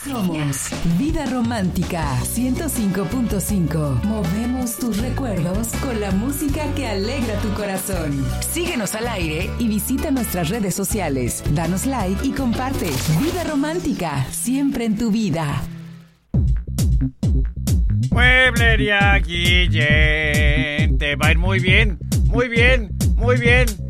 Somos Vida Romántica 105.5. Movemos tus recuerdos con la música que alegra tu corazón. Síguenos al aire y visita nuestras redes sociales. Danos like y comparte. Vida Romántica, siempre en tu vida. Mueblería Guillén, te va a ir muy bien, muy bien, muy bien.